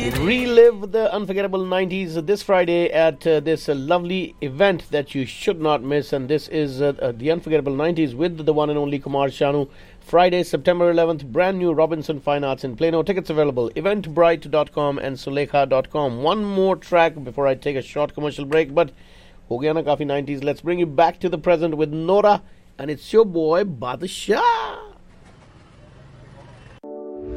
Relive the unforgettable 90s this Friday at this lovely event that you should not miss. And this is the unforgettable 90s with the one and only Kumar Sanu. Friday, September 11th, brand new Robinson Fine Arts in Plano. Tickets available eventbrite.com and sulekha.com. One more track before I take a short commercial break. But ho gaya na kafi 90s. Let's bring you back to the present with Nora. And it's your boy Badshah.